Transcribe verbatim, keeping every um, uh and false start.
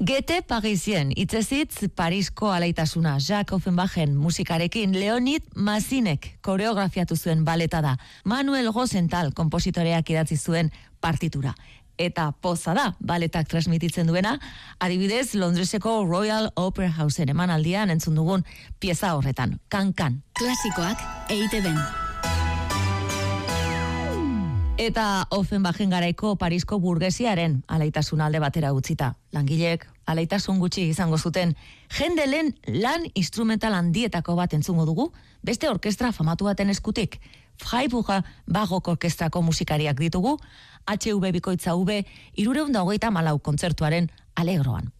Gete Parisien, itzezitz Parisko alaitasuna, Jacques Offenbachen musikarekin, Leonid Mazinek koreografiatu zuen baleta da, Manuel Rosenthal kompositoreak idatzi zuen partitura. Eta poza da, baletak transmititzen duena, adibidez Londreseko Royal Opera Houseen emanaldian entzun dugun pieza horretan, Kan-kan. Klasikoak E I TeBen. Eta Offenbachen garaiko Parisko burgesiaren alaitasun alde batera utzita. Langileek alaitasun gutxi izango zuten. Jendelen lan instrumental handietako bat entzungo dugu, beste orkestra famatu baten eskutik. Freiburga Barrock Orkestrako musikariak ditugu, H V bikoitza V, hirurehun eta hogeita hamalau kontzertuaren Alegroan.